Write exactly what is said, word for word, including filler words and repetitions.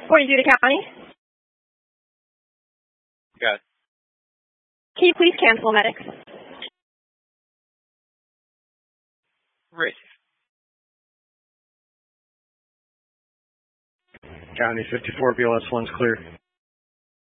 Morning, Duty County. Got it. Can you please cancel medics? Right. County fifty-four, B L S one's clear.